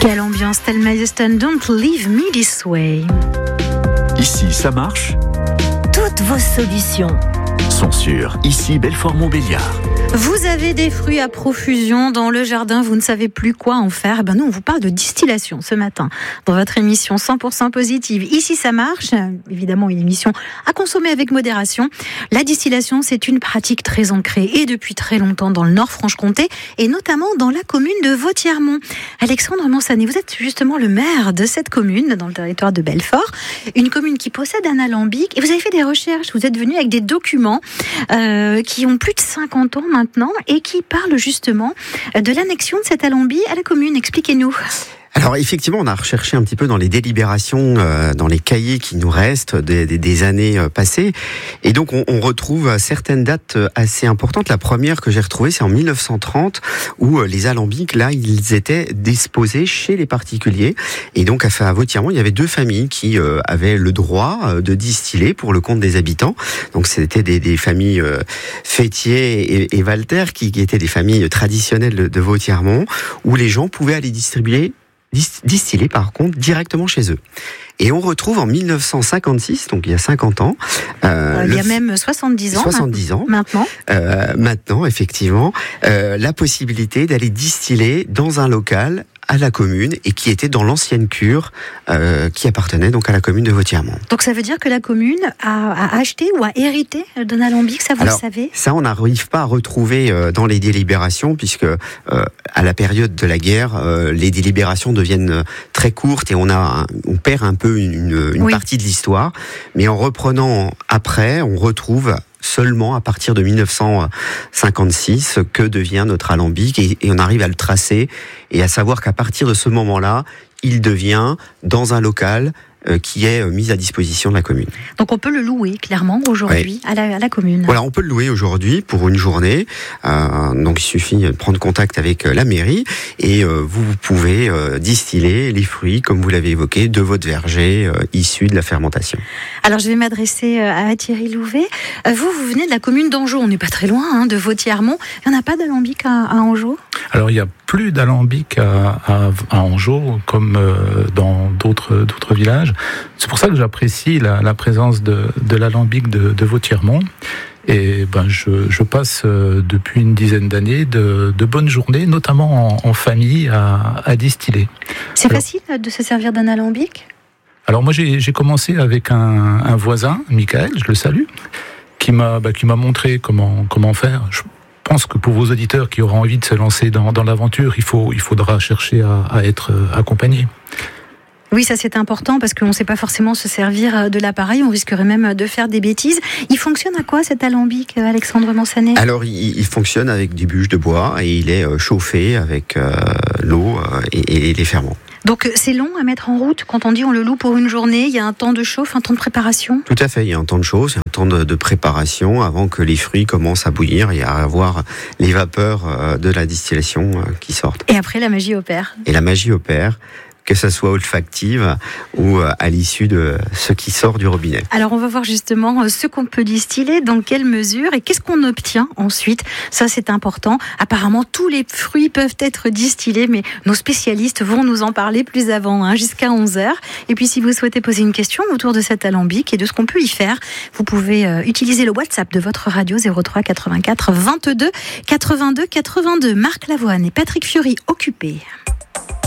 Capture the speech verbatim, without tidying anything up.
Quelle ambiance, Thelma Houston, Don't Leave Me This Way. Ici, ça marche. Toutes vos solutions sont sur Ici, Belfort-Montbéliard. Vous avez des fruits à profusion dans le jardin, vous ne savez plus quoi en faire. Ben nous, on vous parle de distillation ce matin dans votre émission cent pour cent positive. Ici, ça marche. Évidemment, une émission à consommer avec modération. La distillation, c'est une pratique très ancrée et depuis très longtemps dans le Nord-Franche-Comté et notamment dans la commune de Vauthièremont. Alexandre Mansanet, vous êtes justement le maire de cette commune dans le territoire de Belfort, une commune qui possède un alambic et vous avez fait des recherches. Vous êtes venu avec des documents euh, qui ont plus de cinquante ans maintenant et qui parle justement de l'annexion de cet alambic à la commune. Expliquez-nous. Alors effectivement, on a recherché un petit peu dans les délibérations, euh, dans les cahiers qui nous restent des, des, des années euh, passées, et donc on, on retrouve certaines dates assez importantes. La première que j'ai retrouvée, c'est en mille neuf cent trente, où euh, les alambics, là, ils étaient disposés chez les particuliers, et donc à Vauthièremont, il y avait deux familles qui euh, avaient le droit euh, de distiller pour le compte des habitants. Donc c'était des, des familles euh, Fêtier et, et Walter, qui, qui étaient des familles traditionnelles de, de Vauthièremont, où les gens pouvaient aller distribuer distillés par contre directement chez eux. Et on retrouve en mille neuf cent cinquante-six, donc il y a cinquante ans. Euh, il y a même soixante-dix ans. soixante-dix ans. Maintenant. Euh, maintenant, effectivement, euh, la possibilité d'aller distiller dans un local à la commune et qui était dans l'ancienne cure euh, qui appartenait donc à la commune de Vauthièremont. Donc ça veut dire que la commune a, a acheté ou a hérité d'un alambic, ça vous Alors, le savez ? Ça, on n'arrive pas à retrouver euh, dans les délibérations puisque euh, à la période de la guerre, euh, les délibérations deviennent très courtes et on a, un, on perd un peu une, une oui. partie de l'histoire. Mais en reprenant après, on retrouve seulement à partir de mille neuf cent cinquante-six que devient notre alambic et, et on arrive à le tracer et à savoir qu'à partir de ce moment-là, il devient dans un local euh, qui est euh, mis à disposition de la commune. Donc on peut le louer clairement aujourd'hui ouais. à, la, à la commune. Voilà, on peut le louer aujourd'hui pour une journée. Euh, donc il suffit de prendre contact avec la mairie et euh, vous, vous pouvez euh, distiller les fruits, comme vous l'avez évoqué, de votre verger euh, issu de la fermentation. Alors je vais m'adresser à Thierry Louvet. Vous, vous venez de la commune d'Anjou. On n'est pas très loin hein, de Vauthièremont. Il n'y en a pas d'alambic à, à Anjou ? Alors il n'y a plus d'alambic à, à, à Anjou comme euh, dans d'autres, d'autres villages. C'est pour ça que j'apprécie la, la présence de, de l'alambic de, de Vauthièremont. Et ben je, je passe euh, depuis une dizaine d'années de, de bonnes journées, notamment en, en famille, à, à distiller. C'est Alors, facile de se servir d'un alambic ? Alors moi j'ai, j'ai commencé avec un, un voisin, Michael, je le salue, qui m'a, bah, qui m'a montré comment, comment faire. Je Je pense que pour vos auditeurs qui auront envie de se lancer dans, dans l'aventure, il, faut, il faudra chercher à, à être accompagné. Oui, ça c'est important parce qu'on ne sait pas forcément se servir de l'appareil, on risquerait même de faire des bêtises. Il fonctionne à quoi cet alambic, Alexandre Mansanet ? Alors il, il fonctionne avec des bûches de bois et il est chauffé avec euh, l'eau et, et les ferments. Donc c'est long à mettre en route quand on dit on le loue pour une journée, il y a un temps de chauffe, un temps de préparation ? Tout à fait, il y a un temps de chauffe, il y a un temps de, de préparation avant que les fruits commencent à bouillir et à avoir les vapeurs de la distillation qui sortent. Et après la magie opère ? Et la magie opère, que ça soit olfactive ou à l'issue de ce qui sort du robinet. Alors on va voir justement ce qu'on peut distiller, dans quelle mesure et qu'est-ce qu'on obtient ensuite. Ça c'est important. Apparemment tous les fruits peuvent être distillés, mais nos spécialistes vont nous en parler plus avant, hein, jusqu'à onze heures. Et puis si vous souhaitez poser une question autour de cet alambic et de ce qu'on peut y faire, vous pouvez euh, utiliser le WhatsApp de votre radio zéro trois quatre-vingt-quatre vingt-deux quatre-vingt-deux quatre-vingt-deux. Marc Lavoine et Patrick Fiori occupés.